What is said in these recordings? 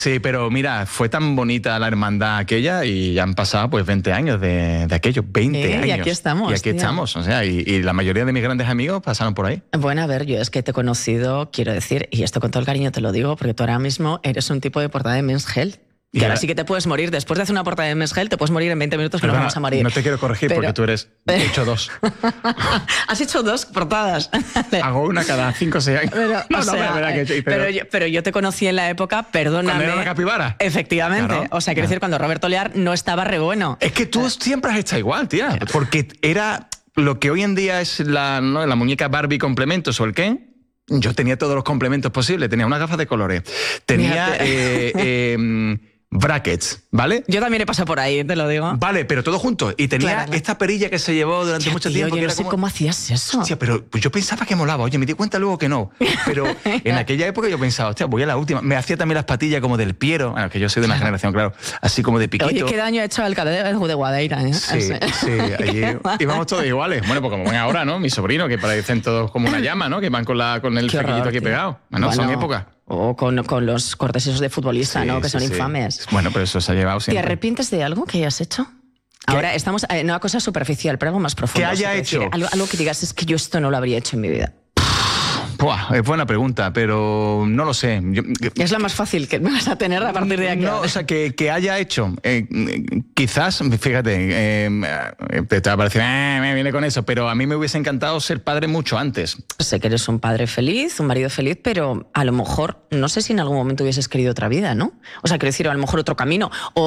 Sí, pero mira, fue tan bonita la hermandad aquella y ya han pasado pues 20 años de aquello, 20 años. Y aquí estamos. Y aquí estamos, o sea, y la mayoría de mis grandes amigos pasaron por ahí. Bueno, a ver, yo es que te he conocido, quiero decir, y esto con todo el cariño te lo digo, porque tú ahora mismo eres un tipo de portada de Men's Health. Que ahora sí que te puedes morir. Después de hacer una portada de Men's Health, te puedes morir en 20 minutos que nos vamos a morir. No te quiero corregir porque tú eres... He hecho 2. Has hecho 2 portadas. Hago una cada 5 o 6 años. Pero yo te conocí en la época, perdóname... ¿Cuando era una capibara? Efectivamente. Claro, o sea, quiero decir, cuando Roberto Lear no estaba re bueno. Es que tú siempre has estado igual, tía. Porque era lo que hoy en día es la muñeca Barbie complementos o el Ken. Yo tenía todos los complementos posibles. Tenía unas gafas de colores. Tenía... brackets, ¿vale? Yo también he pasado por ahí, te lo digo. Vale, pero todo junto. Y tenía esta perilla que se llevó durante mucho tiempo. Yo no sé cómo hacías eso. Hostia, pero pues yo pensaba que molaba. Oye, me di cuenta luego que no. Pero en aquella época yo pensaba, hostia, voy a la última. Me hacía también las patillas como del Piero. Bueno, que yo soy de una generación, claro, así como de Piquito. Oye, qué daño ha hecho al Alcalde de Guadaira, ¿eh? Sí, allí íbamos todos iguales. Bueno, pues como ven ahora, ¿no? Mi sobrino, que parecen todos como una llama, ¿no? Que van con el flequillito aquí pegado. Bueno, son épocas. O con los cortes esos de futbolista, ¿no? Que son infames. Bueno, pero eso se ha llevado siempre. ¿Te arrepientes de algo que hayas hecho? Ahora estamos en una cosa superficial, pero algo más profundo. ¿Qué haya hecho? Decir, algo que digas, es que yo esto no lo habría hecho en mi vida. Es buena pregunta, pero no lo sé. Es la más fácil que me vas a tener a partir de aquí. No, o sea, que haya hecho. Quizás, fíjate, te va a parecer, me viene con eso, pero a mí me hubiese encantado ser padre mucho antes. Sé que eres un padre feliz, un marido feliz, pero a lo mejor, no sé si en algún momento hubieses querido otra vida, ¿no? O sea, quiero decir, a lo mejor otro camino.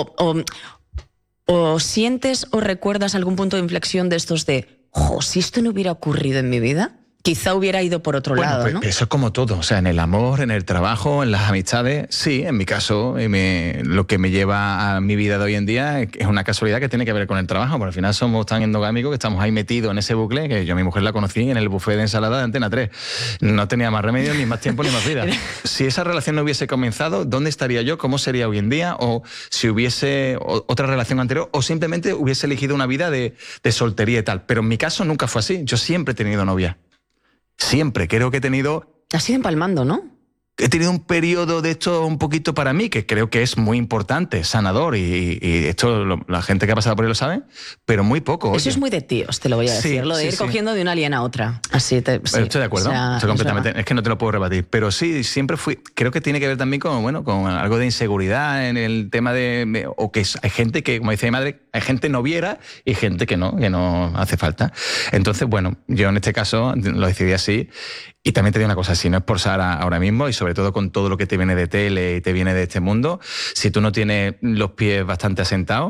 O sientes o recuerdas algún punto de inflexión de estos de, si esto no hubiera ocurrido en mi vida, quizá hubiera ido por otro lado, ¿no? Eso es como todo, o sea, en el amor, en el trabajo, en las amistades, sí, en mi caso, lo que me lleva a mi vida de hoy en día es una casualidad que tiene que ver con el trabajo, porque al final somos tan endogámicos que estamos ahí metidos en ese bucle, que yo a mi mujer la conocí en el buffet de ensalada de Antena 3. No tenía más remedio, ni más tiempo, ni más vida. Si esa relación no hubiese comenzado, ¿dónde estaría yo? ¿Cómo sería hoy en día? O si hubiese otra relación anterior, o simplemente hubiese elegido una vida de soltería y tal. Pero en mi caso nunca fue así, yo siempre he tenido novia. Siempre, creo que he tenido... Has ido empalmando, ¿no? He tenido un periodo de esto un poquito para mí, que creo que es muy importante, sanador, y esto la gente que ha pasado por él lo sabe, pero muy poco. Eso es muy de tíos, te lo voy a decir, lo de ir cogiendo de una alien a otra. Así estoy de acuerdo, estoy completamente, es que no te lo puedo rebatir, pero sí, siempre fui, creo que tiene que ver también con algo de inseguridad en el tema o que hay gente que, como dice mi madre, hay gente noviera y gente que no hace falta. Entonces, bueno, yo en este caso lo decidí así. Y también te digo una cosa, si no es por Sara ahora mismo, y sobre todo con todo lo que te viene de tele y te viene de este mundo, si tú no tienes los pies bastante asentados,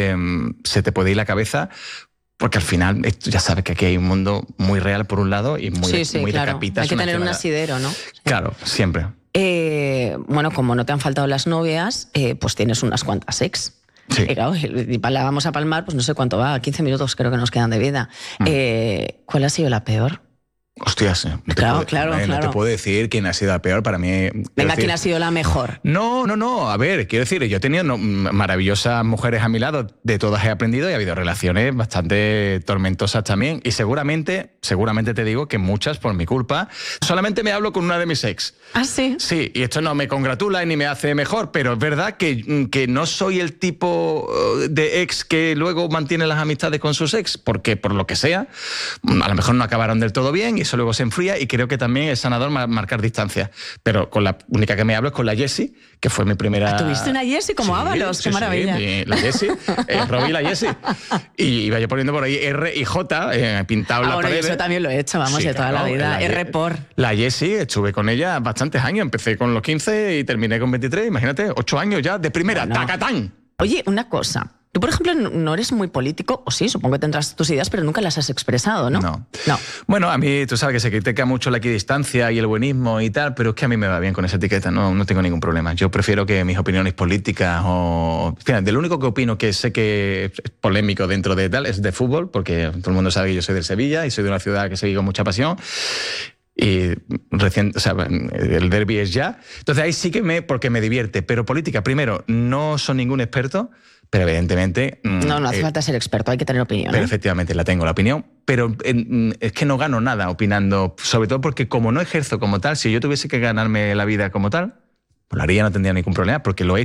se te puede ir la cabeza, porque al final ya sabes que aquí hay un mundo muy real por un lado y muy claro. de capitas. Hay que tener un asidero, ¿no? Claro, siempre. Bueno, como no te han faltado las novias, pues tienes unas cuantas ex. Sí. Y la vamos a palmar, pues no sé cuánto va, 15 minutos creo que nos quedan de vida. ¿Cuál ha sido la peor? Hostias, claro. No te puedo decir quién ha sido la peor para mí. Venga, ¿quién ha sido la mejor? No, a ver, quiero decir, yo he tenido maravillosas mujeres a mi lado, de todas he aprendido y ha habido relaciones bastante tormentosas también, y seguramente te digo que muchas por mi culpa. Solamente me hablo con una de mis ex. ¿Ah, sí? Sí, y esto no me congratula ni me hace mejor, pero es verdad que no soy el tipo de ex que luego mantiene las amistades con sus ex, porque por lo que sea, a lo mejor no acabaron del todo bien, y eso luego se enfría, y creo que también es sanador marcar distancia. Pero con la única que me hablo es con la Jessie, que fue mi primera... ¿Tuviste una Jessie como Ábalos? ¡Qué maravilla! La Jessie, Robbie y la Jessie. Y iba yo poniendo por ahí R y J pintado en la pared. Eso también lo he hecho, de toda la vida. R por... La Jessie, estuve con ella bastantes años. Empecé con los 15 y terminé con 23. Imagínate, 8 años ya de primera. ¡Tacatán! Oye, una cosa. Tú, por ejemplo, no eres muy político, o sí, supongo que tendrás tus ideas, pero nunca las has expresado, ¿no? No. Bueno, a mí, tú sabes que se critica mucho la equidistancia y el buenismo y tal, pero es que a mí me va bien con esa etiqueta, no tengo ningún problema. Yo prefiero que mis opiniones políticas del único que opino que sé que es polémico dentro de tal es de fútbol, porque todo el mundo sabe que yo soy del Sevilla y soy de una ciudad que sigue con mucha pasión. Y el derbi es ya. Entonces ahí sí porque me divierte. Pero política, primero, no soy ningún experto, pero evidentemente... No hace falta ser experto, hay que tener opinión. Pero efectivamente la tengo, la opinión. Pero es que no gano nada opinando, sobre todo porque como no ejerzo como tal, si yo tuviese que ganarme la vida como tal, Pues lo haría, no tendría ningún problema, porque lo he